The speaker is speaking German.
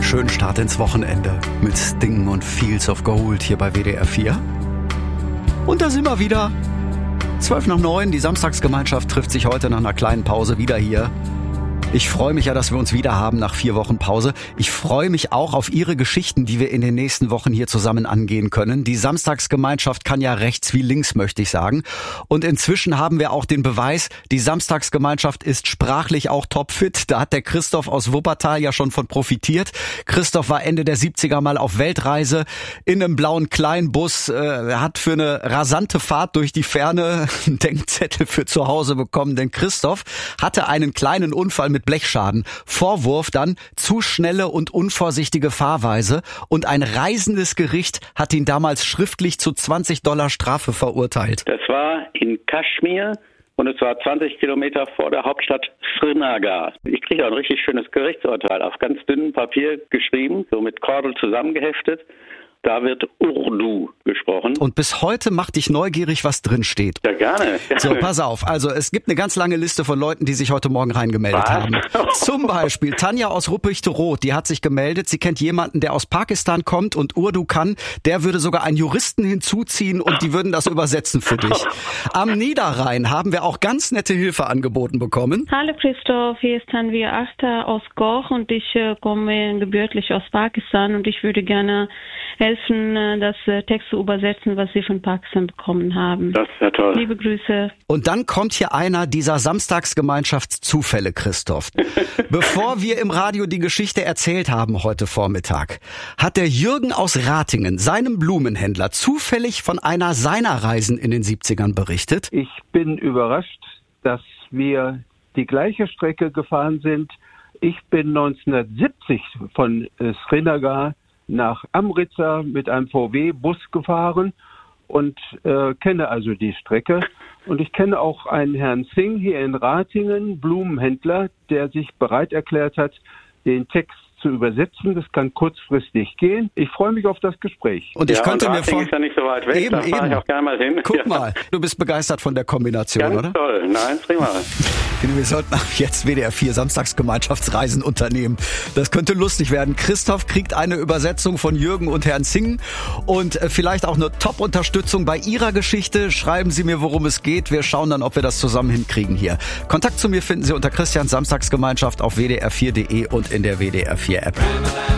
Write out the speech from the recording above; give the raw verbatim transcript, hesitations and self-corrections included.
schönen Start ins Wochenende mit Sting und Fields of Gold hier bei W D R vier. Und da sind wir wieder. zwölf nach neun, die Samstagsgemeinschaft trifft sich heute nach einer kleinen Pause wieder hier. Ich freue mich ja, dass wir uns wieder haben nach vier Wochen Pause. Ich freue mich auch auf Ihre Geschichten, die wir in den nächsten Wochen hier zusammen angehen können. Die Samstagsgemeinschaft kann ja rechts wie links, möchte ich sagen. Und inzwischen haben wir auch den Beweis, die Samstagsgemeinschaft ist sprachlich auch topfit. Da hat der Christoph aus Wuppertal ja schon von profitiert. Christoph war Ende der siebziger mal auf Weltreise in einem blauen Kleinbus. Er äh, hat für eine rasante Fahrt durch die Ferne einen Denkzettel für zu Hause bekommen. Denn Christoph hatte einen kleinen Unfall mit Blechschaden. Vorwurf dann zu schnelle und unvorsichtige Fahrweise, und ein reisendes Gericht hat ihn damals schriftlich zu zwanzig Dollar Strafe verurteilt. Das war in Kaschmir und es war zwanzig Kilometer vor der Hauptstadt Srinagar. Ich kriege ein richtig schönes Gerichtsurteil auf ganz dünnem Papier geschrieben, so mit Kordel zusammengeheftet. Da wird Urdu gesprochen. Und bis heute macht dich neugierig, was drin steht. Ja, gerne, gerne. So, pass auf. Also, es gibt eine ganz lange Liste von Leuten, die sich heute Morgen reingemeldet was? haben. Zum Beispiel Tanja aus Ruppichteroth, die hat sich gemeldet. Sie kennt jemanden, der aus Pakistan kommt und Urdu kann. Der würde sogar einen Juristen hinzuziehen und die würden das übersetzen für dich. Am Niederrhein haben wir auch ganz nette Hilfe angeboten bekommen. Hallo Christoph, hier ist Tanvir Akhtar aus Goch und ich äh, komme gebürtig aus Pakistan und ich würde gerne helfen, das Text zu übersetzen, was Sie von Pakistan bekommen haben. Das ist ja toll. Liebe Grüße. Und dann kommt hier einer dieser Samstagsgemeinschaftszufälle, Christoph. Bevor wir im Radio die Geschichte erzählt haben heute Vormittag, hat der Jürgen aus Ratingen, seinem Blumenhändler, zufällig von einer seiner Reisen in den siebzigern berichtet. Ich bin überrascht, dass wir die gleiche Strecke gefahren sind. Ich bin neunzehnhundertsiebzig von Srinagar nach Amritsar mit einem V W-Bus gefahren und äh, kenne also die Strecke. Und ich kenne auch einen Herrn Singh hier in Ratingen, Blumenhändler, der sich bereit erklärt hat, den Text zu übersetzen. Das kann kurzfristig gehen. Ich freue mich auf das Gespräch. Und ich ja, könnte und mir vorstellen, ist ja nicht so weit weg, eben, da fahre eben. ich auch gerne mal hin. Guck ja. mal, du bist begeistert von der Kombination, Ganz oder? toll, nein, prima. Wir sollten ab jetzt W D R vier Samstagsgemeinschaftsreisen unternehmen. Das könnte lustig werden. Christoph kriegt eine Übersetzung von Jürgen und Herrn Singh und vielleicht auch eine Top-Unterstützung bei Ihrer Geschichte. Schreiben Sie mir, worum es geht. Wir schauen dann, ob wir das zusammen hinkriegen hier. Kontakt zu mir finden Sie unter Christians Samstagsgemeinschaft auf w d r vier punkt d e und in der W D R vier App.